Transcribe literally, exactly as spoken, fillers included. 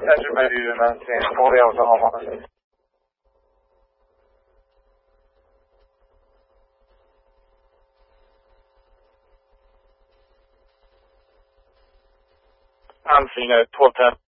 kanske med djuren sin på det och så har man det. Anfingare två fem.